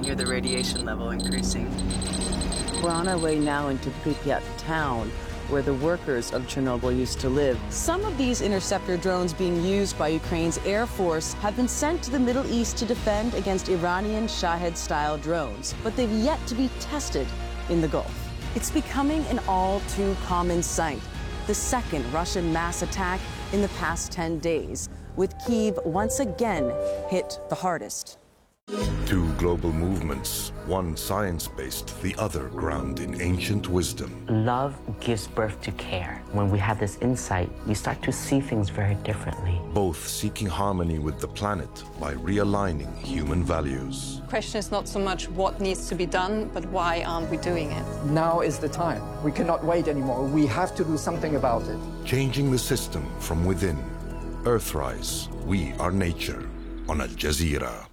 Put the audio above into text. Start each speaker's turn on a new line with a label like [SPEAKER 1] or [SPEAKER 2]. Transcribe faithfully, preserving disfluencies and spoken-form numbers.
[SPEAKER 1] hear the radiation level increasing.
[SPEAKER 2] We're on our way now into Pripyat town, where the workers of Chernobyl used to live. Some of these interceptor drones being used by Ukraine's Air Force have been sent to the Middle East to defend against Iranian Shahed-style drones, but they've yet to be tested in the Gulf. It's becoming an all-too common sight, the second Russian mass attack in the past ten days, with Kyiv once again hit the hardest.
[SPEAKER 3] Two global movements, one science-based, the other grounded in ancient wisdom.
[SPEAKER 4] Love gives birth to care. When we have this insight, we start to see things very differently.
[SPEAKER 3] Both seeking harmony with the planet by realigning human values.
[SPEAKER 5] The question is not so much what needs to be done, but why aren't we doing it?
[SPEAKER 6] Now is the time. We cannot wait anymore. We have to do something about it.
[SPEAKER 3] Changing the system from within. Earthrise, We Are Nature, on Al Jazeera.